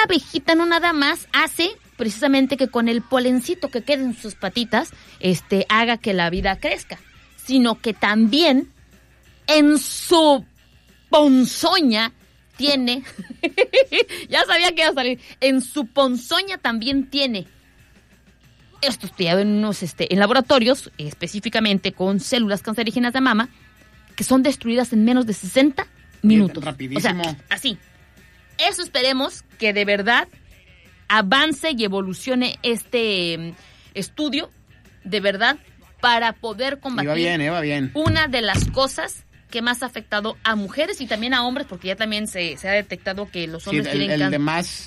abejita no nada más hace precisamente que con el polencito que queda en sus patitas, haga que la vida crezca, sino que también en su ponzoña tiene, ya sabía que iba a salir, en su ponzoña también tiene, esto estudiado en laboratorios, específicamente con células cancerígenas de mama, que son destruidas en menos de 60 minutos. Rapidísimo. O sea, así. Eso esperemos que de verdad avance y evolucione este estudio, de verdad, para poder combatir. Va bien. Una de las cosas que más ha afectado a mujeres y también a hombres, porque ya también se ha detectado que los hombres tienen cáncer. El de más,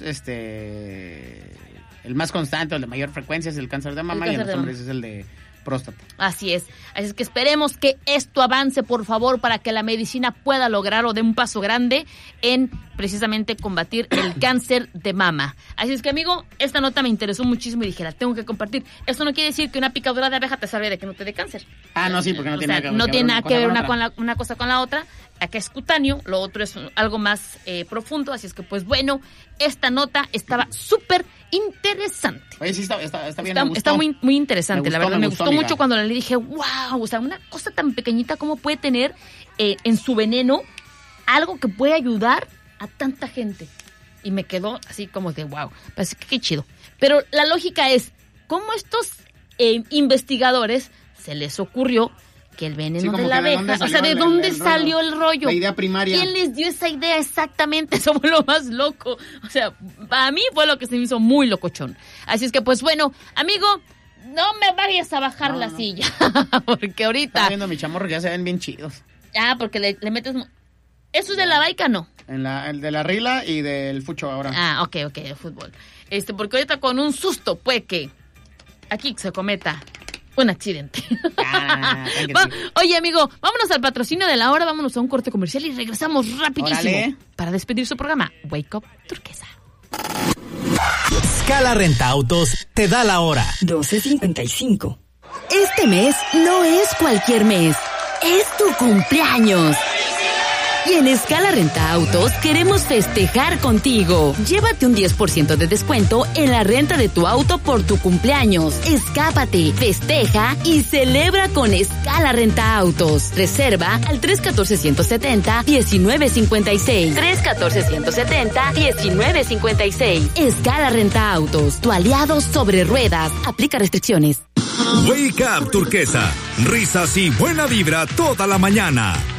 el más constante, el de mayor frecuencia es el cáncer de mama, y en los hombres es el de próstata. Así es que esperemos que esto avance, por favor, para que la medicina pueda lograr o dé un paso grande en precisamente combatir el cáncer de mama. Así es que, amigo, esta nota me interesó muchísimo y dije, la tengo que compartir. Esto no quiere decir que una picadura de abeja te salve de que no te dé cáncer. No, sí, porque no tiene nada que ver una cosa con la otra. Acá es cutáneo, lo otro es algo más profundo, así es que, pues bueno, esta nota estaba súper interesante. Oye, sí, está bien, está muy, muy interesante, la verdad. Me gustó amiga. Mucho cuando le dije, wow, o sea, una cosa tan pequeñita, ¿cómo puede tener en su veneno algo que puede ayudar a tanta gente? Y me quedó así como de, wow, parece que qué chido. Pero la lógica es, ¿cómo estos investigadores se les ocurrió que el veneno de la abeja, o sea, ¿de dónde salió el rollo? La idea primaria. ¿Quién les dio esa idea exactamente? Eso fue lo más loco. O sea, para mí fue lo que se me hizo muy locochón. Así es que, pues bueno, amigo, no me vayas a bajar la silla, porque ahorita... Estaba viendo mi chamorro, ya se ven bien chidos. Porque le metes... ¿Eso es de la baica, no? El de la rila y del fucho ahora. Ok, el fútbol. Porque ahorita con un susto puede que aquí se cometa un accidente. Oye, amigo, vámonos al patrocinio de la hora, vámonos a un corte comercial y regresamos rapidísimo. Órale. Para despedir su programa Wake Up Turquesa. Scala Renta Autos te da la hora. 12:55. Este mes no es cualquier mes, es tu cumpleaños. Y en Scala Renta Autos queremos festejar contigo. Llévate un 10% de descuento en la renta de tu auto por tu cumpleaños. Escápate, festeja y celebra con Scala Renta Autos. Reserva al 314-170-1956. 314-170-1956. Scala Renta Autos, tu aliado sobre ruedas. Aplica restricciones. Wake Up Turquesa. Risas y buena vibra toda la mañana.